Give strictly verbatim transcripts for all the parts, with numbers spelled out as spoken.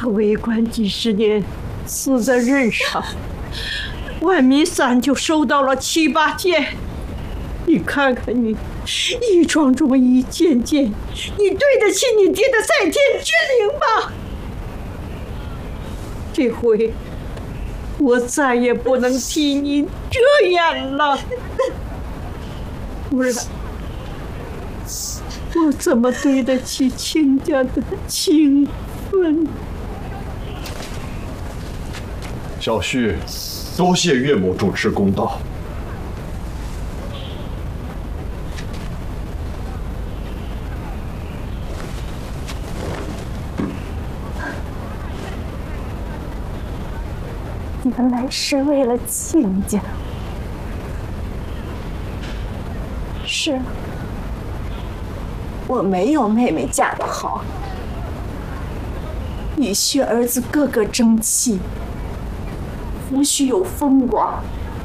可为官几十年，死在任上，万民伞就收到了七八件。你看看你，一桩桩一件件，你对得起你爹的在天之灵吗？这回我再也不能替你遮掩了，不然我怎么对得起亲家的情分？ 小婿多谢岳母主持公道。 原来是为了亲家。是，我没有妹妹嫁得好，女婿儿子个个争气，夫婿有风光。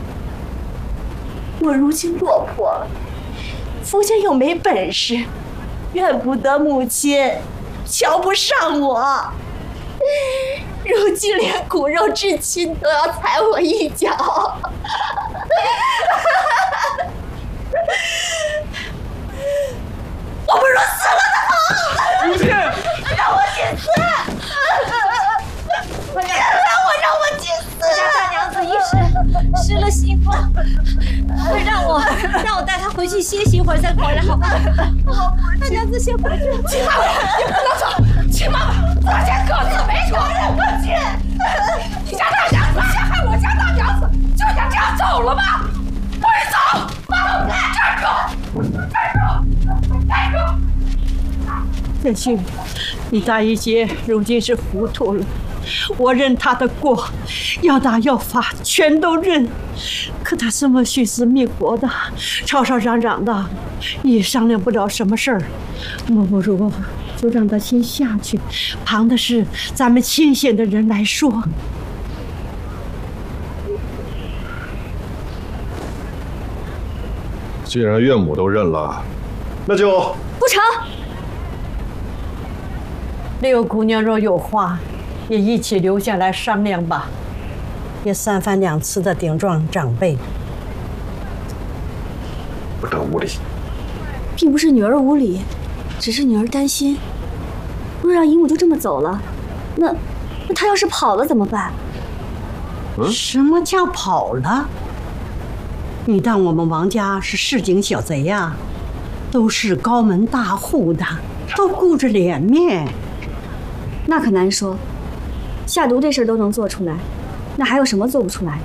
我如今落魄了，夫家又没本事，怨不得母亲瞧不上我。如今连骨肉至亲都要踩我一脚，我不如死了的好。 母亲， 让我去死！别让我让我去死！ 我家大娘子一时失了心疯，快让我让我带她回去歇息一会儿再回来，好吗？好，大娘子先回去。 亲妈妈，你不能走！亲妈妈，咱家各自为主，人各亲。你家大娘子陷害我家大娘子，就想这样走了吗？不许走！妈，站住！站住！站住！ 建勋，你大姨姐如今是糊涂了，我认她的过，要打要罚全都认。可她什么寻死觅活的，吵吵嚷嚷的，也商量不了什么事儿。莫不如就让她先下去，旁的事咱们清闲的人来说。 既然岳母都认了，那就不成。 六姑娘若有话，也一起留下来商量吧，别三番两次的顶撞长辈。 不得无礼。 并不是女儿无礼，只是女儿担心，若让姨母就这么走了，那那她要是跑了怎么办？ 嗯？什么叫跑了？你当我们王家是市井小贼呀？都是高门大户的，都顾着脸面。 那可难说，下毒这事都能做出来，那还有什么做不出来的？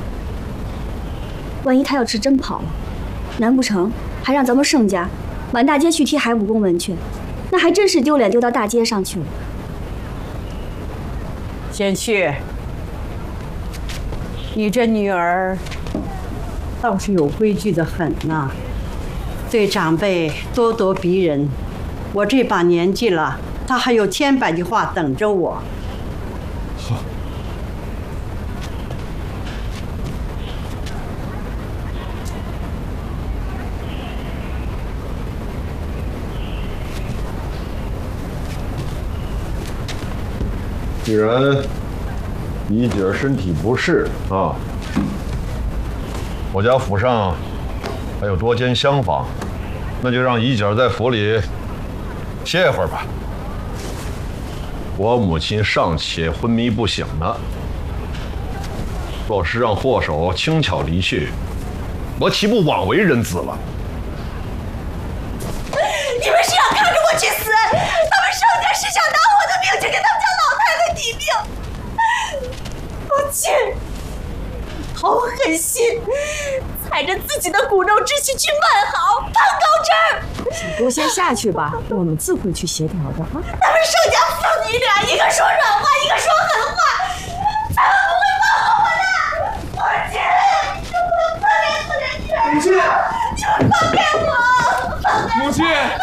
万一他要是真跑了，难不成还让咱们盛家满大街去贴海武功文去？那还真是丢脸丢到大街上去了。 贤婿，你这女儿倒是有规矩的很呐，对长辈咄咄逼人。我这把年纪了，她还有千百句话等着我。 既然姨姐身体不适啊，我家府上还有多间厢房，那就让姨姐在府里歇一会儿吧。我母亲尚且昏迷不醒呢，若是让祸首轻巧离去，我岂不枉为人子了？ 你们是要看着我去死？他们盛家是想拿我的命去跟他们家老太太抵命。母亲，好狠心，踩着自己的骨肉之气去漫好，攀高枝。 请姑先下去吧，我们自会去协调的啊。 他们盛家父女俩，一个说软话，一个说狠话，他们不会放过我的。母亲，你们不能可怜死人女儿！母亲，你们放开我！放开我！ 母亲。